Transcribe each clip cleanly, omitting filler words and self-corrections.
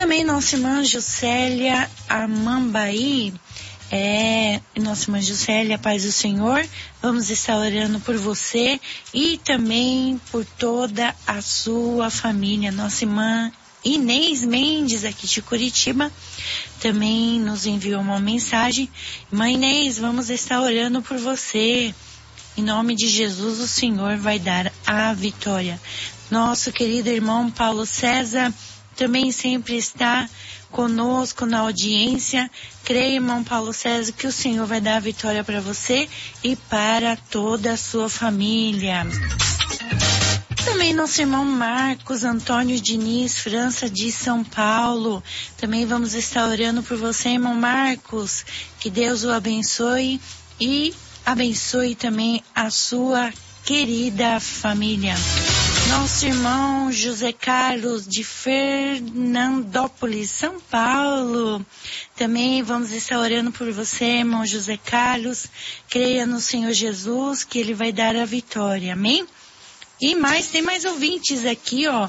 também nossa irmã Juscelia Amambaí, nossa irmã Juscelia, paz do Senhor, vamos estar orando por você e também por toda a sua família. Nossa irmã Inês Mendes, aqui de Curitiba, também nos enviou uma mensagem. Irmã Inês, vamos estar orando por você. Em nome de Jesus, o Senhor vai dar a vitória. Nosso querido irmão Paulo César também sempre está conosco na audiência. Creia, irmão Paulo César, que o Senhor vai dar a vitória para você e para toda a sua família. Também nosso irmão Marcos Antônio Diniz, França de São Paulo. Também vamos estar orando por você, irmão Marcos. Que Deus o abençoe e abençoe também a sua querida família. Nosso irmão José Carlos de Fernandópolis, São Paulo. Também vamos estar orando por você, irmão José Carlos. Creia no Senhor Jesus que Ele vai dar a vitória, amém? E tem mais ouvintes aqui, ó.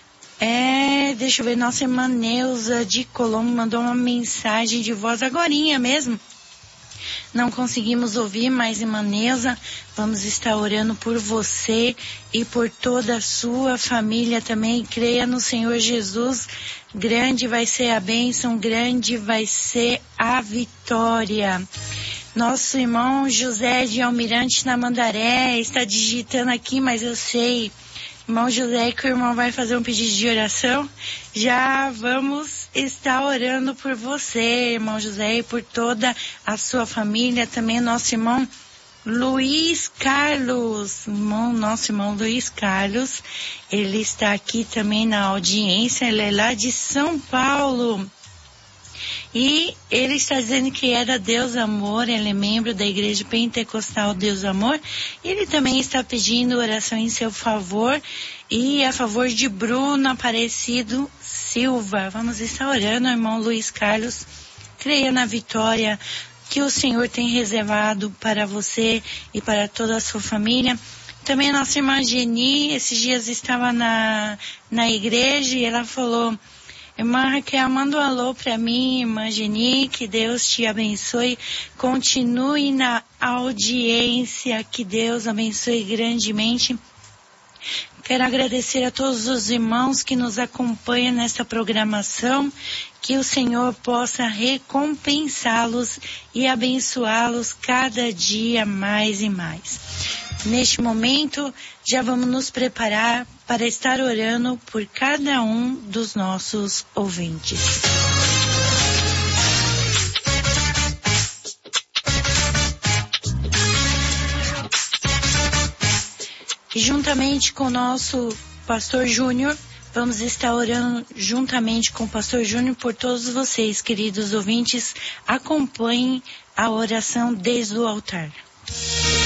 Deixa eu ver, nossa irmã Neuza de Colombo mandou uma mensagem de voz agorinha mesmo. Não conseguimos ouvir, mas irmã Neuza, vamos estar orando por você e por toda a sua família também. Creia no Senhor Jesus, grande vai ser a bênção, grande vai ser a vitória. Nosso irmão José de Almirante na Mandaré está digitando aqui, mas eu sei, irmão José, que o irmão vai fazer um pedido de oração. Já vamos estar orando por você, irmão José, e por toda a sua família. Também nosso irmão Luiz Carlos, nosso irmão Luiz Carlos, ele está aqui também na audiência, ele é lá de São Paulo. E ele está dizendo que era Deus Amor, ele é membro da Igreja Pentecostal Deus Amor. Ele também está pedindo oração em seu favor e a favor de Bruno Aparecido Silva. Vamos estar orando, irmão Luiz Carlos. Creia na vitória que o Senhor tem reservado para você e para toda a sua família. Também a nossa irmã Geni, esses dias estava na igreja e ela falou: irmã Raquel, manda um alô para mim, irmã Geni, que Deus te abençoe, continue na audiência, que Deus abençoe grandemente. Quero agradecer a todos os irmãos que nos acompanham nesta programação, que o Senhor possa recompensá-los e abençoá-los cada dia mais e mais. Neste momento, já vamos nos preparar para estar orando por cada um dos nossos ouvintes. E juntamente com o nosso pastor Júnior, vamos estar orando juntamente com o pastor Júnior por todos vocês, queridos ouvintes. Acompanhem a oração desde o altar.